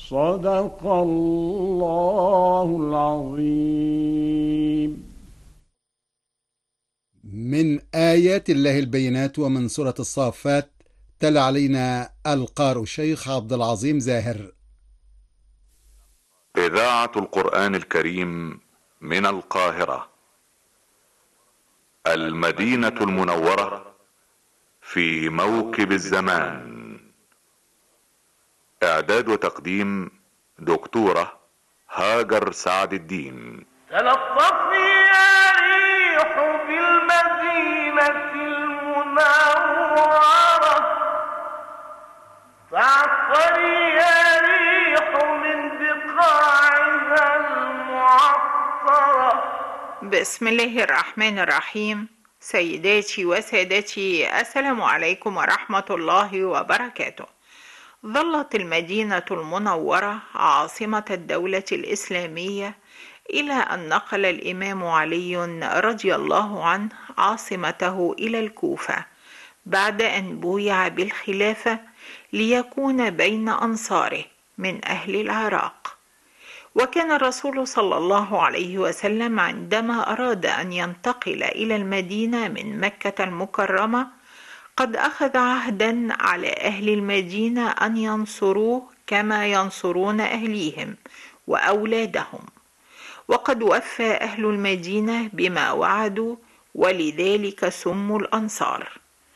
صدق الله العظيم. من آيات الله البينات ومن سورة الصافات تلا علينا القارئ الشيخ عبد العظيم زاهر. إذاعة القرآن الكريم من القاهرة، المدينة المنورة، في موكب الزمان. إعداد وتقديم دكتورة هاجر سعد الدين. تلطفي يا ريح بالمدينة المنورة، فاعطري يا ريح من بقاعها المعطرة. بسم الله الرحمن الرحيم. سيداتي وسادتي، السلام عليكم ورحمة الله وبركاته. ظلت المدينة المنورة عاصمة الدولة الإسلامية إلى أن نقل الإمام علي رضي الله عنه عاصمته إلى الكوفة بعد أن بويع بالخلافة ليكون بين أنصاره من أهل العراق. وكان الرسول صلى الله عليه وسلم عندما أراد أن ينتقل إلى المدينة من مكة المكرمة قد أخذ عهدا على أهل المدينة أن ينصروه كما ينصرون أهليهم وأولادهم، وقد وفى أهل المدينة بما وعدوا، ولذلك سموا الأنصار.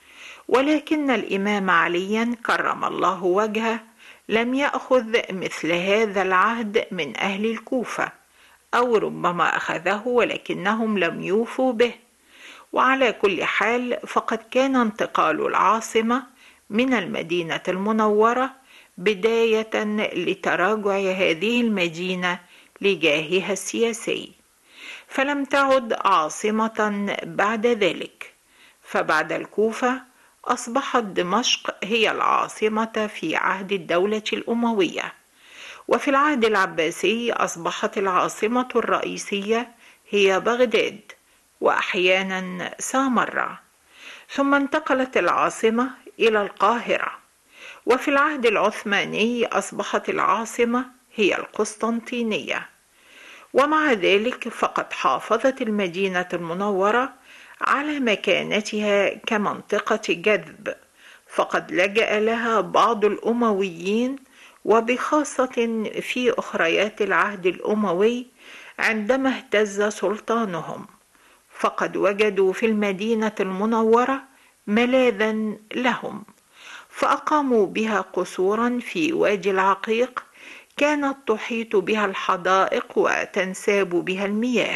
ولكن الإمام عليا كرم الله وجهه لم يأخذ مثل هذا العهد من أهل الكوفة، أو ربما أخذه ولكنهم لم يوفوا به. وعلى كل حال فقد كان انتقال العاصمة من المدينة المنورة بداية لتراجع هذه المدينة لجاهها السياسي، فلم تعد عاصمة بعد ذلك. فبعد الكوفة أصبحت دمشق هي العاصمة في عهد الدولة الأموية، وفي العهد العباسي أصبحت العاصمة الرئيسية هي بغداد، وأحيانا سامرة، ثم انتقلت العاصمة إلى القاهرة. وفي العهد العثماني أصبحت العاصمة هي القسطنطينية. ومع ذلك فقد حافظت المدينة المنورة على مكانتها كمنطقة جذب، فقد لجأ لها بعض الأمويين، وبخاصة في أخريات العهد الأموي عندما اهتز سلطانهم، فقد وجدوا في المدينة المنورة ملاذا لهم، فأقاموا بها قصورا في وادي العقيق كانت تحيط بها الحدائق وتنساب بها المياه.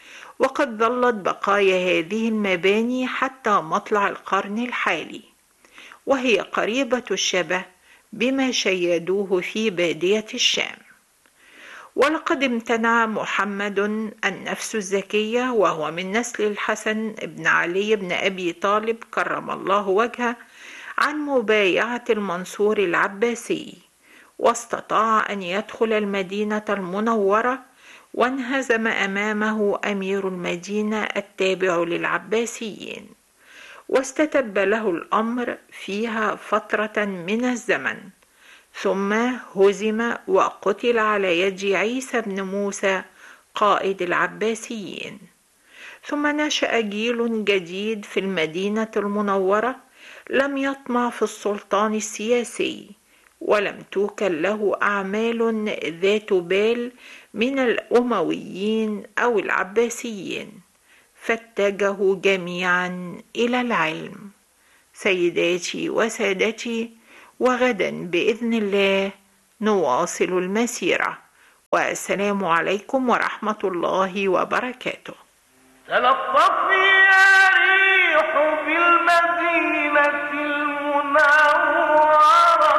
وقد ظلت بقايا هذه المباني حتى مطلع القرن الحالي، وهي قريبة الشبه بما شيدوه في بادية الشام. ولقد امتنع محمد النفس الزكية، وهو من نسل الحسن بن علي بن أبي طالب كرم الله وجهه، عن مبايعة المنصور العباسي، واستطاع أن يدخل المدينة المنورة، وانهزم أمامه أمير المدينة التابع للعباسيين، واستتب له الأمر فيها فترة من الزمن، ثم هزم وقتل على يد عيسى بن موسى قائد العباسيين. ثم نشأ جيل جديد في المدينة المنورة لم يطمع في السلطان السياسي، ولم توكل له أعمال ذات بال من الأمويين أو العباسيين، فاتجهوا جميعا إلى العلم. سيداتي وسادتي، وغدا بإذن الله نواصل المسيرة، والسلام عليكم ورحمة الله وبركاته. تلطفي يا ريح بالمدينة المنورة،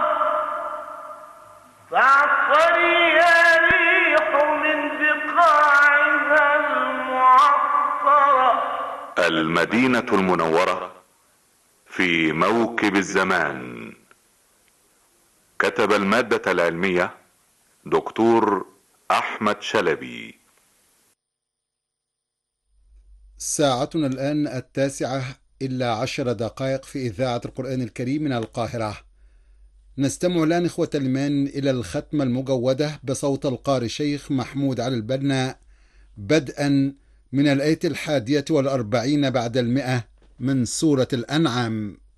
فاعطري يا ريح من بقاعها المعطرة. المدينة المنورة في موكب الزمان. كتب المادة العلمية دكتور أحمد شلبي. ساعتنا الآن 9:10 في إذاعة القرآن الكريم من القاهرة. نستمع الآن إخوة الإيمان إلى الختمة المجودة بصوت القارئ الشيخ محمود علي البنا، بدءا من الآية 41 بعد 100 من سورة الأنعام.